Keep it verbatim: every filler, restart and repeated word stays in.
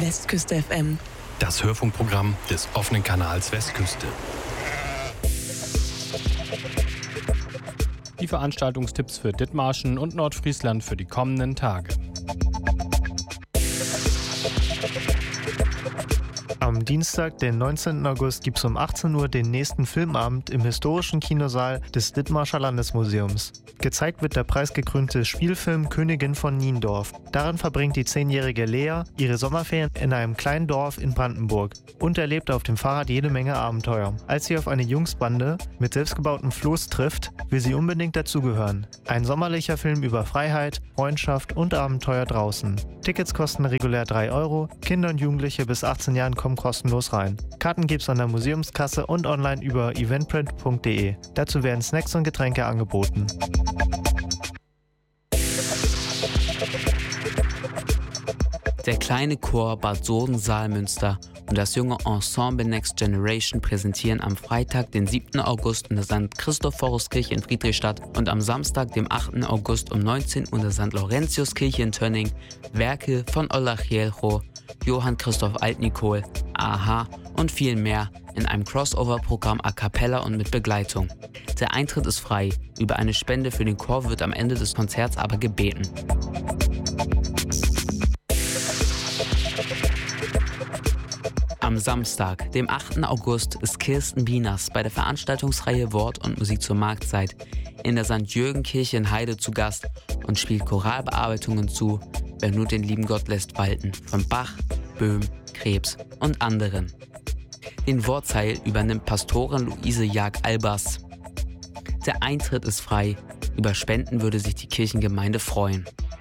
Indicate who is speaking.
Speaker 1: Westküste F M.
Speaker 2: Das Hörfunkprogramm des offenen Kanals Westküste.
Speaker 3: Die Veranstaltungstipps für Dithmarschen und Nordfriesland für die kommenden Tage.
Speaker 4: Am Dienstag, den neunzehnten August, gibt es um achtzehn Uhr den nächsten Filmabend im historischen Kinosaal des Dithmarscher Landesmuseums. Gezeigt wird der preisgekrönte Spielfilm Königin von Niendorf. Darin verbringt die zehnjährige Lea ihre Sommerferien in einem kleinen Dorf in Brandenburg und erlebt auf dem Fahrrad jede Menge Abenteuer. Als sie auf eine Jungsbande mit selbstgebauten Floß trifft, will sie unbedingt dazugehören. Ein sommerlicher Film über Freiheit, Freundschaft und Abenteuer draußen. Tickets kosten regulär drei Euro, Kinder und Jugendliche bis achtzehn Jahren kommen kostenlos rein. Karten gibt's an der Museumskasse und online über eventprint punkt de. Dazu werden Snacks und Getränke angeboten.
Speaker 5: Der kleine Chor Bad Soden-Saalmünster und das junge Ensemble Next Generation präsentieren am Freitag, den siebten August in der Sankt Christophoruskirche in Friedrichstadt und am Samstag, dem achten August um neunzehn Uhr in der Sankt Laurentiuskirche in Tönning Werke von Ollach Jelcho, Johann Christoph Altnikol, Aha und viel mehr in einem Crossover-Programm a cappella und mit Begleitung. Der Eintritt ist frei, über eine Spende für den Chor wird am Ende des Konzerts aber gebeten. Am Samstag, dem achten August, ist Kirsten Bieners bei der Veranstaltungsreihe Wort und Musik zur Marktzeit in der Sankt Jürgen-Kirche in Heide zu Gast und spielt Choralbearbeitungen zu Wer nur den lieben Gott lässt walten von Bach, Böhm, Krebs und anderen. Den Wortteil übernimmt Pastorin Luise Jag-Albers. Der Eintritt ist frei, über Spenden würde sich die Kirchengemeinde freuen.